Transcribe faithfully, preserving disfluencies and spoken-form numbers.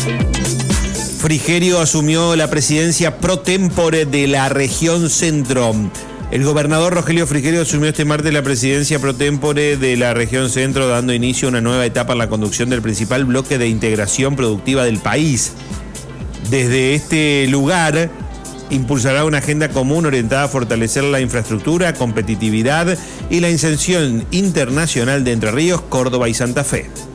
Frigerio asumió la presidencia pro tempore de la región centro. El gobernador Rogelio Frigerio asumió este martes la presidencia pro tempore de la región centro, dando inicio a una nueva etapa en la conducción del principal bloque de integración productiva del país. Desde este lugar impulsará una agenda común orientada a fortalecer la infraestructura, competitividad y la inserción internacional de Entre Ríos, Córdoba y Santa Fe.